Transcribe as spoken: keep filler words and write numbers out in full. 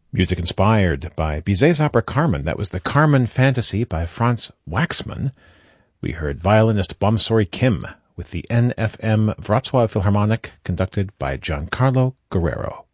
Music inspired by Bizet's opera Carmen. That was the Carmen Fantasy by Franz Waxman. We heard violinist Bomsori Kim with the N F M Wrocław Philharmonic conducted by Giancarlo Guerrero.